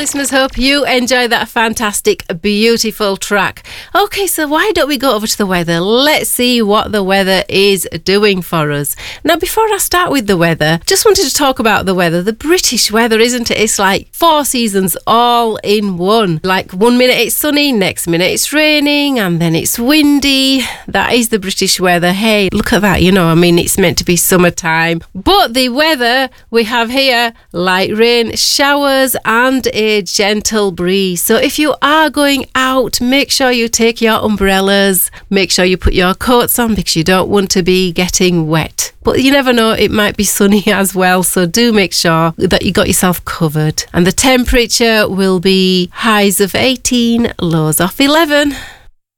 listeners, hope you enjoy that fantastic, beautiful track. Okay, so why don't we go over to the weather? Let's see what the weather is doing for us. Now, before I start with the weather, just wanted to talk about the weather. The British weather, isn't it? It's like 4 seasons all in one. Like 1 minute it's sunny, next minute it's raining, and then it's windy. That is the British weather. Hey, look at that, it's meant to be summertime. But the weather we have here, light rain, showers, and a gentle breeze. So if you are going out, make sure you take your umbrellas, make sure you put your coats on because you don't want to be getting wet. But you never know, it might be sunny as well, so do make sure that you got yourself covered. And the temperature will be highs of 18, lows of 11.